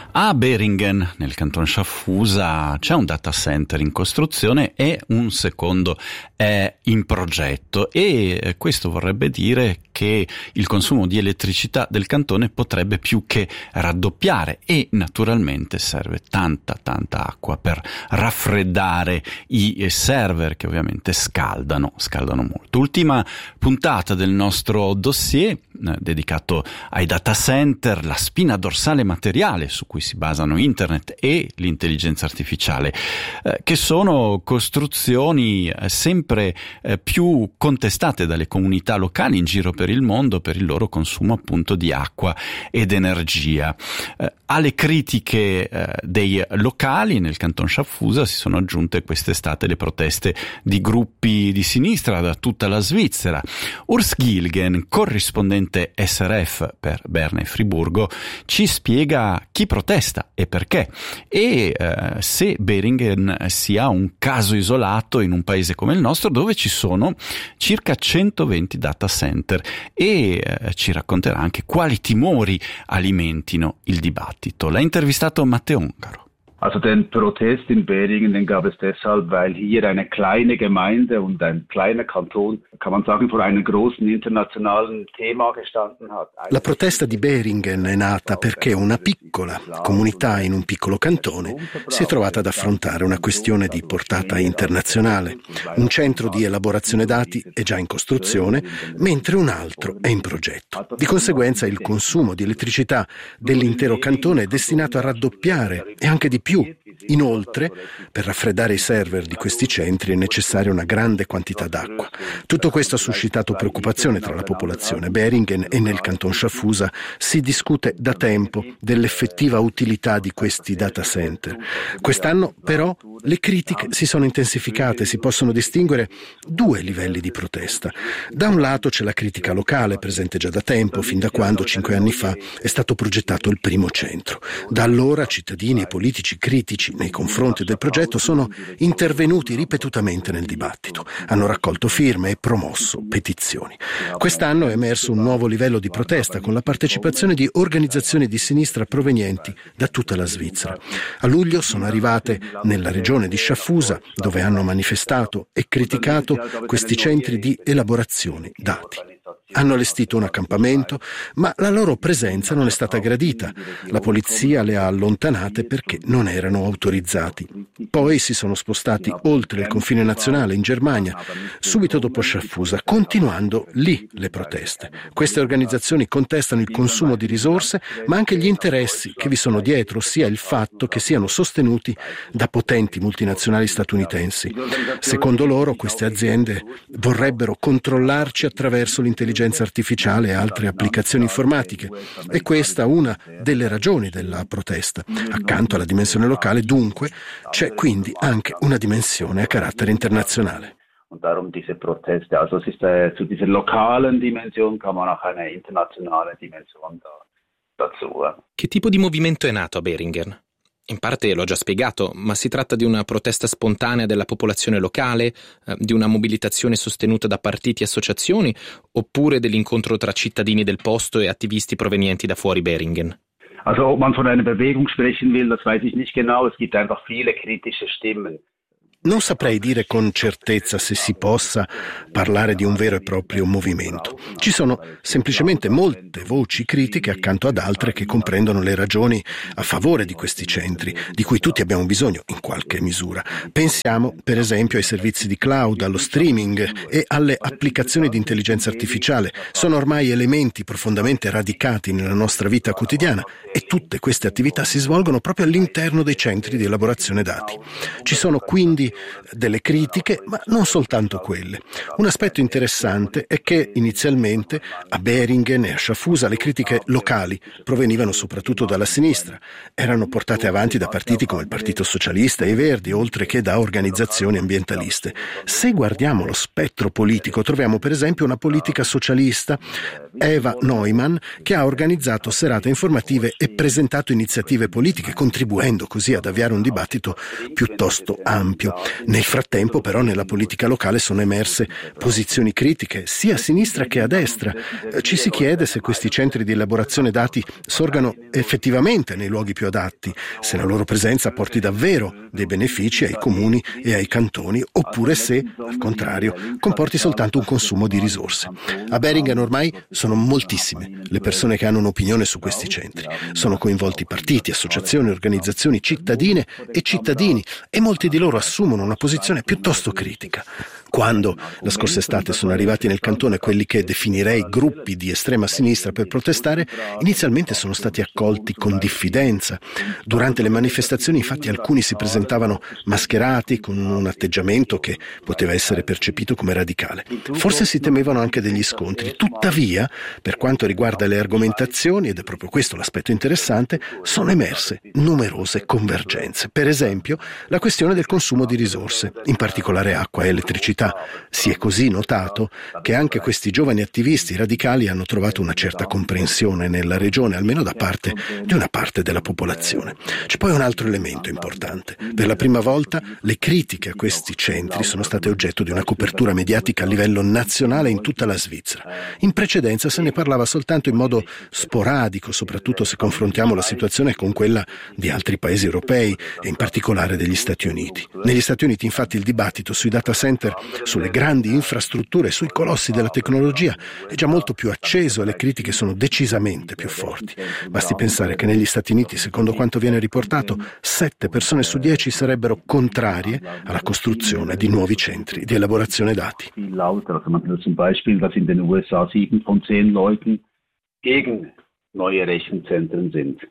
A Beringen, nel canton Sciaffusa, c'è un data center in costruzione e un secondo è in progetto, e questo vorrebbe dire che il consumo di elettricità del cantone potrebbe più che raddoppiare, e naturalmente serve tanta acqua per raffreddare i server, che ovviamente scaldano molto. Ultima puntata del nostro dossier dedicato ai data center, la spina dorsale materiale su cui si basano internet e l'intelligenza artificiale, che sono costruzioni sempre più contestate dalle comunità locali in giro per il mondo per il loro consumo appunto di acqua ed energia. Alle critiche dei locali nel canton Sciaffusa si sono aggiunte quest'estate le proteste di gruppi di sinistra da tutta la Svizzera. Urs Gilgen, corrispondente SRF per Berna e Friburgo, ci spiega chi protesta e perché, e se Beringen sia un caso isolato in un paese come il nostro, dove ci sono circa 120 data center, e ci racconterà anche quali timori alimentino il dibattito. L'ha intervistato Matteo Ungaro. Also den Protest in Beringen, den gab es deshalb, weil hier eine kleine Gemeinde und ein kleiner Kanton, kann man sagen, vor einem großen internationalen Thema gestanden hat. La protesta di Beringen è nata perché una piccola comunità in un piccolo cantone si è trovata ad affrontare una questione di portata internazionale. Un centro di elaborazione dati è già in costruzione, mentre un altro è in progetto. Di conseguenza il consumo di elettricità dell'intero cantone è destinato a raddoppiare, e anche di più. Inoltre, per raffreddare i server di questi centri è necessaria una grande quantità d'acqua. Tutto questo ha suscitato preoccupazione tra la popolazione. A Beringen e nel canton Sciaffusa si discute da tempo dell'effettiva utilità di questi data center. Quest'anno, però, le critiche si sono intensificate. Si possono distinguere due livelli di protesta. Da un lato c'è la critica locale, presente già da tempo, fin da quando 5 anni fa è stato progettato il primo centro. Da allora cittadini e politici critici nei confronti del progetto sono intervenuti ripetutamente nel dibattito, hanno raccolto firme e promosso petizioni. Quest'anno è emerso un nuovo livello di protesta con la partecipazione di organizzazioni di sinistra provenienti da tutta la Svizzera. A luglio sono arrivate nella regione di Sciaffusa, dove hanno manifestato e criticato questi centri di elaborazione dati. Hanno allestito un accampamento, ma la loro presenza non è stata gradita. La polizia le ha allontanate perché non erano autorizzati. Poi si sono spostati oltre il confine nazionale, in Germania, subito dopo Sciaffusa, continuando lì le proteste. Queste organizzazioni contestano il consumo di risorse, ma anche gli interessi che vi sono dietro, ossia il fatto che siano sostenuti da potenti multinazionali statunitensi. Secondo loro, queste aziende vorrebbero controllarci attraverso l'intelligenza artificiale e altre applicazioni informatiche. E questa è una delle ragioni della protesta. Accanto alla dimensione locale, dunque, c'è quindi anche una dimensione a carattere internazionale. Und darum diese Proteste. Also es ist zu dieser lokalen Dimension kann man auch eine internationale Dimension dazu. Che tipo di movimento è nato a Beringen? In parte l'ho già spiegato, ma si tratta di una protesta spontanea della popolazione locale, di una mobilitazione sostenuta da partiti e associazioni, oppure dell'incontro tra cittadini del posto e attivisti provenienti da fuori Beringen? Also ob man von einer Bewegung sprechen will, das weiß ich nicht genau. Es gibt einfach viele kritische Stimmen. Non saprei dire con certezza se si possa parlare di un vero e proprio movimento. Ci sono semplicemente molte voci critiche accanto ad altre che comprendono le ragioni a favore di questi centri, di cui tutti abbiamo bisogno in qualche misura. Pensiamo per esempio ai servizi di cloud, allo streaming e alle applicazioni di intelligenza artificiale. Sono ormai elementi profondamente radicati nella nostra vita quotidiana, e tutte queste attività si svolgono proprio all'interno dei centri di elaborazione dati. Ci sono quindi delle critiche, ma non soltanto quelle. Un aspetto interessante è che inizialmente a Beringen e a Sciaffusa le critiche locali provenivano soprattutto dalla sinistra, erano portate avanti da partiti come il Partito Socialista e i Verdi, oltre che da organizzazioni ambientaliste. Se guardiamo lo spettro politico, troviamo per esempio una politica socialista, Eva Neumann, che ha organizzato serate informative e presentato iniziative politiche, contribuendo così ad avviare un dibattito piuttosto ampio. Nel frattempo, però, nella politica locale sono emerse posizioni critiche, sia a sinistra che a destra. Ci si chiede se questi centri di elaborazione dati sorgano effettivamente nei luoghi più adatti, se la loro presenza porti davvero dei benefici ai comuni e ai cantoni, oppure se, al contrario, comporti soltanto un consumo di risorse. A Beringen ormai sono moltissime le persone che hanno un'opinione su questi centri. Sono coinvolti partiti, associazioni, organizzazioni cittadine e cittadini, e molti di loro assumono una posizione piuttosto critica. Quando la scorsa estate sono arrivati nel cantone quelli che definirei gruppi di estrema sinistra per protestare, inizialmente sono stati accolti con diffidenza. Durante le manifestazioni, infatti, alcuni si presentavano mascherati con un atteggiamento che poteva essere percepito come radicale. Forse si temevano anche degli scontri. Tuttavia, per quanto riguarda le argomentazioni, ed è proprio questo l'aspetto interessante, sono emerse numerose convergenze. Per esempio, la questione del consumo di risorse, in particolare acqua e elettricità. Si è così notato che anche questi giovani attivisti radicali hanno trovato una certa comprensione nella regione, almeno da parte di una parte della popolazione. C'è poi un altro elemento importante. Per la prima volta le critiche a questi centri sono state oggetto di una copertura mediatica a livello nazionale in tutta la Svizzera. In precedenza se ne parlava soltanto in modo sporadico, soprattutto se confrontiamo la situazione con quella di altri paesi europei e in particolare degli Stati Uniti. Negli Stati Uniti, infatti, il dibattito sui data center, sulle grandi infrastrutture, sui colossi della tecnologia è già molto più acceso e le critiche sono decisamente più forti. Basti pensare che negli Stati Uniti, secondo quanto viene riportato, 7 persone su 10 sarebbero contrarie alla costruzione di nuovi centri di elaborazione dati. Zum Beispiel, dass in den USA 7 von 10 Leuten gegen neue Rechenzentren sind.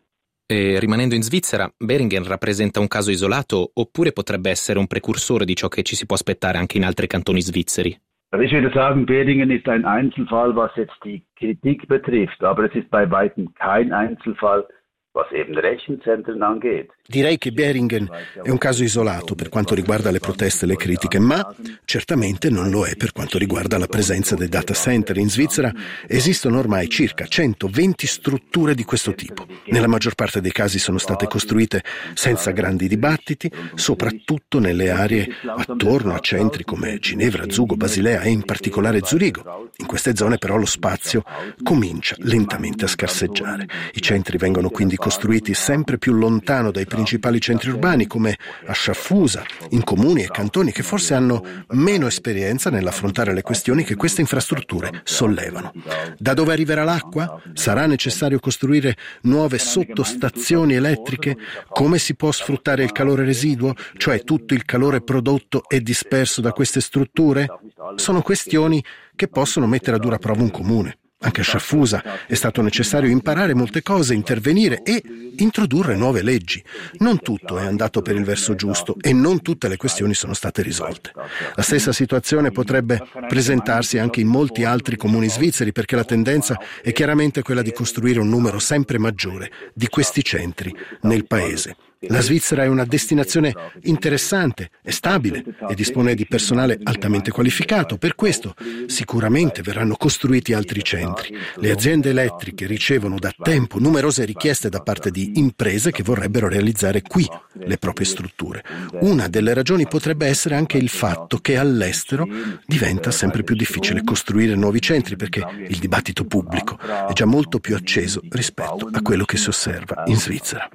E rimanendo in Svizzera, Beringen rappresenta un caso isolato oppure potrebbe essere un precursore di ciò che ci si può aspettare anche in altri cantoni svizzeri? Ich würde sagen, Beringen ist ein Einzelfall, was jetzt die Kritik betrifft, aber es ist bei weitem kein Einzelfall, was eben Rechenzentren angeht. Direi che Beringen è un caso isolato per quanto riguarda le proteste e le critiche, ma certamente non lo è per quanto riguarda la presenza dei data center. In Svizzera esistono ormai circa 120 strutture di questo tipo. Nella maggior parte dei casi sono state costruite senza grandi dibattiti, soprattutto nelle aree attorno a centri come Ginevra, Zugo, Basilea e in particolare Zurigo. In queste zone però lo spazio comincia lentamente a scarseggiare. I centri vengono quindi costruiti sempre più lontano dai principali centri urbani, come a Schaffhausen, in comuni e cantoni che forse hanno meno esperienza nell'affrontare le questioni che queste infrastrutture sollevano. Da dove arriverà l'acqua? Sarà necessario costruire nuove sottostazioni elettriche? Come si può sfruttare il calore residuo, cioè tutto il calore prodotto e disperso da queste strutture? Sono questioni che possono mettere a dura prova un comune. Anche a Schaffhausen è stato necessario imparare molte cose, intervenire e introdurre nuove leggi. Non tutto è andato per il verso giusto e non tutte le questioni sono state risolte. La stessa situazione potrebbe presentarsi anche in molti altri comuni svizzeri, perché la tendenza è chiaramente quella di costruire un numero sempre maggiore di questi centri nel paese. La Svizzera è una destinazione interessante, è stabile e dispone di personale altamente qualificato. Per questo sicuramente verranno costruiti altri centri. Le aziende elettriche ricevono da tempo numerose richieste da parte di imprese che vorrebbero realizzare qui le proprie strutture. Una delle ragioni potrebbe essere anche il fatto che all'estero diventa sempre più difficile costruire nuovi centri, perché il dibattito pubblico è già molto più acceso rispetto a quello che si osserva in Svizzera.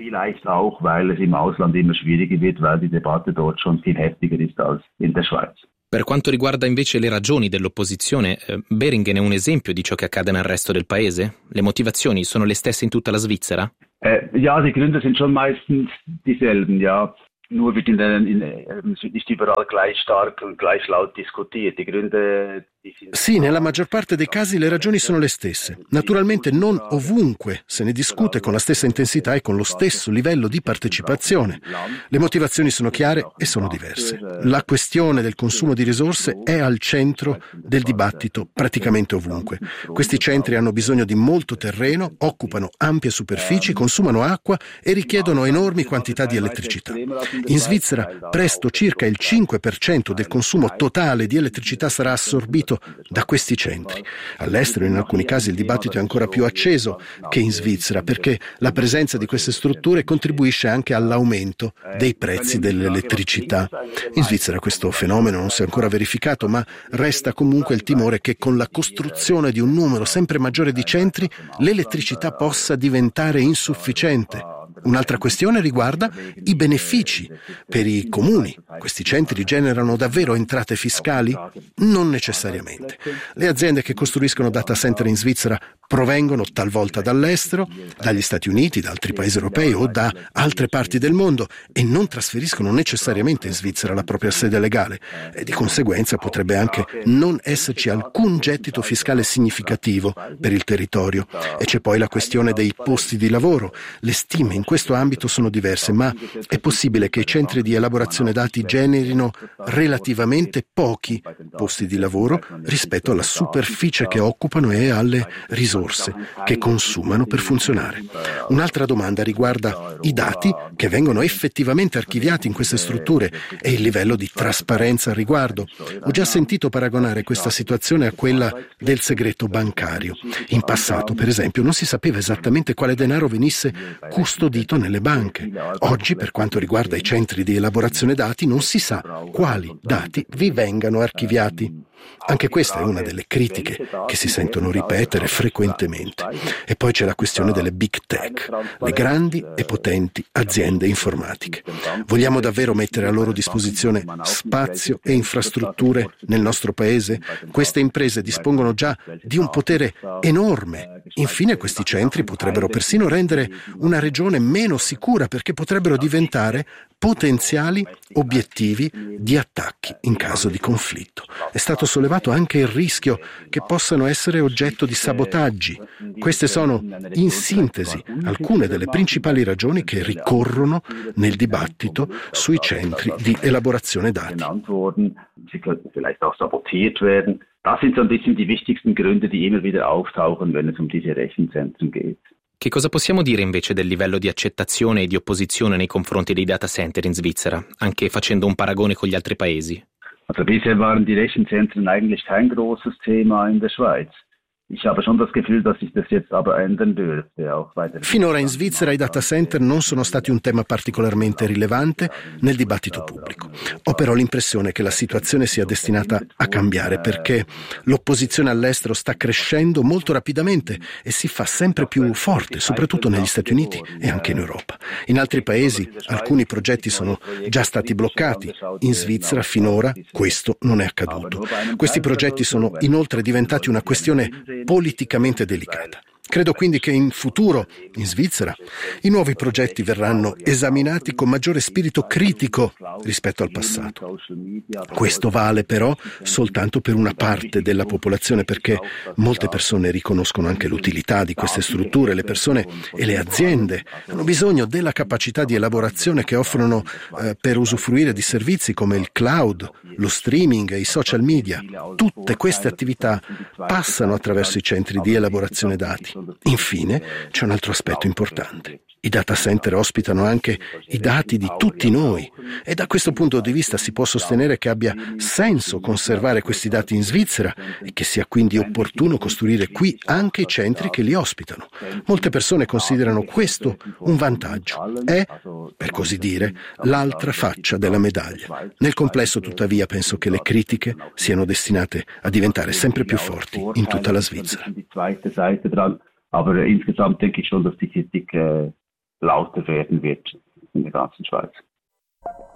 Im Ausland immer schwieriger wird, weil die Debatte dort schon viel heftiger ist als in der Schweiz. Per quanto riguarda invece le ragioni dell'opposizione, Beringen è un esempio di ciò che accade nel resto del paese? Le motivazioni sono le stesse in tutta la Svizzera? Ja, die Gründe sind schon meistens dieselben, ja. Nur wird nicht überall gleich stark und gleich laut diskutiert. Die Gründe. Sì, nella maggior parte dei casi le ragioni sono le stesse. Naturalmente non ovunque se ne discute con la stessa intensità e con lo stesso livello di partecipazione. Le motivazioni sono chiare e sono diverse. La questione del consumo di risorse è al centro del dibattito praticamente ovunque. Questi centri hanno bisogno di molto terreno, occupano ampie superfici, consumano acqua e richiedono enormi quantità di elettricità. In Svizzera presto circa il 5% del consumo totale di elettricità sarà assorbito soprattutto da questi centri. All'estero, in alcuni casi, il dibattito è ancora più acceso che in Svizzera, perché la presenza di queste strutture contribuisce anche all'aumento dei prezzi dell'elettricità. In Svizzera questo fenomeno non si è ancora verificato, ma resta comunque il timore che con la costruzione di un numero sempre maggiore di centri l'elettricità possa diventare insufficiente. Un'altra questione riguarda i benefici per i comuni. Questi centri generano davvero entrate fiscali? Non necessariamente. Le aziende che costruiscono data center in Svizzera provengono talvolta dall'estero, dagli Stati Uniti, da altri paesi europei o da altre parti del mondo e non trasferiscono necessariamente in Svizzera la propria sede legale e di conseguenza potrebbe anche non esserci alcun gettito fiscale significativo per il territorio. E c'è poi la questione dei posti di lavoro. Le stime in questo ambito sono diverse, ma è possibile che i centri di elaborazione dati generino relativamente pochi posti di lavoro rispetto alla superficie che occupano e alle risorse che consumano per funzionare. Un'altra domanda riguarda i dati che vengono effettivamente archiviati in queste strutture e il livello di trasparenza al riguardo. Ho già sentito paragonare questa situazione a quella del segreto bancario. In passato, per esempio, non si sapeva esattamente quale denaro venisse custodito nelle banche. Oggi, per quanto riguarda i centri di elaborazione dati, non si sa quali dati vi vengano archiviati. Anche questa è una delle critiche che si sentono ripetere frequentemente. E poi c'è la questione delle big tech, le grandi e potenti aziende informatiche. Vogliamo davvero mettere a loro disposizione spazio e infrastrutture nel nostro paese? Queste imprese dispongono già di un potere enorme. Infine, questi centri potrebbero persino rendere una regione meno sicura perché potrebbero diventare potenziali obiettivi di attacchi in caso di conflitto. È stato sollevato anche il rischio che possano essere oggetto di sabotaggi. Queste sono, in sintesi, alcune delle principali ragioni che ricorrono nel dibattito sui centri di elaborazione dati. Das sind so ein bisschen die wichtigsten Gründe, die immer wieder auftauchen, wenn es diese Rechenzentren geht. Che cosa possiamo dire invece del livello di accettazione e di opposizione nei confronti dei data center in Svizzera, anche facendo un paragone con gli altri paesi? Also bisher waren die Rechenzentren eigentlich kein großes Thema in der Schweiz. Ich habe schon das Gefühl, dass sich das jetzt aber ändern dürfte. Finora in Svizzera i data center non sono stati un tema particolarmente rilevante nel dibattito pubblico. Ho però l'impressione che la situazione sia destinata a cambiare perché l'opposizione all'estero sta crescendo molto rapidamente e si fa sempre più forte, soprattutto negli Stati Uniti e anche in Europa. In altri paesi alcuni progetti sono già stati bloccati. In Svizzera finora questo non è accaduto. Questi progetti sono inoltre diventati una questione politicamente delicata. Credo quindi che in futuro, in Svizzera, i nuovi progetti verranno esaminati con maggiore spirito critico rispetto al passato. Questo vale però soltanto per una parte della popolazione, perché molte persone riconoscono anche l'utilità di queste strutture. Le persone e le aziende hanno bisogno della capacità di elaborazione che offrono per usufruire di servizi come il cloud, lo streaming e i social media. Tutte queste attività passano attraverso i centri di elaborazione dati. Infine, c'è un altro aspetto importante. I data center ospitano anche i dati di tutti noi e da questo punto di vista si può sostenere che abbia senso conservare questi dati in Svizzera e che sia quindi opportuno costruire qui anche i centri che li ospitano. Molte persone considerano questo un vantaggio. È, per così dire, l'altra faccia della medaglia. Nel complesso, tuttavia, penso che le critiche siano destinate a diventare sempre più forti in tutta la Svizzera. Aber insgesamt denke ich schon, dass die Kritik lauter werden wird in der ganzen Schweiz.